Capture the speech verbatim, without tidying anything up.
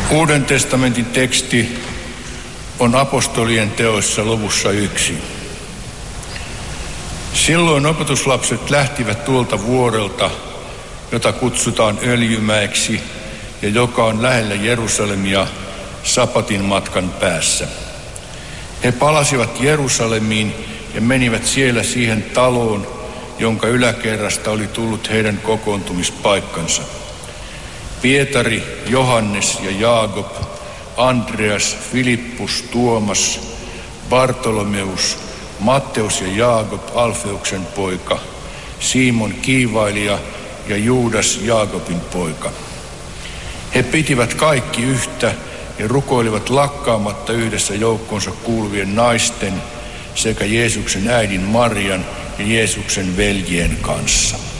Uuden testamentin teksti on apostolien teoissa luvussa yksi. Silloin opetuslapset lähtivät tuolta vuorelta, jota kutsutaan Öljymäeksi ja joka on lähellä Jerusalemia sapatin matkan päässä. He palasivat Jerusalemiin ja menivät siellä siihen taloon, jonka yläkerrasta oli tullut heidän kokoontumispaikkansa. Pietari, Johannes ja Jaakob, Andreas, Filippus, Tuomas, Bartolomeus, Matteus ja Jaakob, Alfeuksen poika, Simon kiivailija ja Juudas, Jaakobin poika. He pitivät kaikki yhtä ja rukoilivat lakkaamatta yhdessä joukkoonsa kuuluvien naisten sekä Jeesuksen äidin Marian ja Jeesuksen veljien kanssa.